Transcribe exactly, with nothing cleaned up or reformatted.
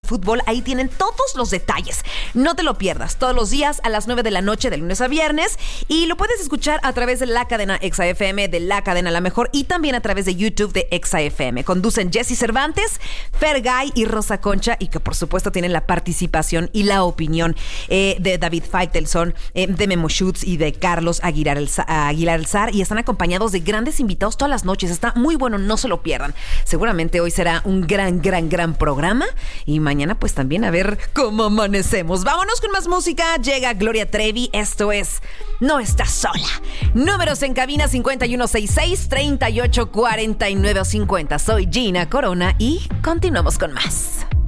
fútbol. Ahí tienen todos los detalles. No te lo pierdas. Todos los días a las nueve de la noche, de lunes a viernes. Y lo puedes escuchar a través de la cadena Exa F M, de la cadena La Mejor, y también a través de YouTube de Exa F M. Conducen Jesse Cervantes, Fergay y Rosa Concha, y que por supuesto tienen la participación y la opinión eh, de David Faitelson, eh, de Memo Schutz y de Carlos Aguilar, Aguilar Alzar, y están acompañados de grandes invitados todas las noches. Está muy bueno, no se lo pierdan. Seguramente hoy será un gran, gran, gran programa, y mañana pues también a ver cómo amanecemos. Vámonos con más música. Llega Gloria Trevi. Esto es No Estás Sola. Números en cabina cincuenta y uno sesenta y seis, treinta y ocho, cuarenta y nueve o cincuenta. Soy Gina Corona y continuamos con más.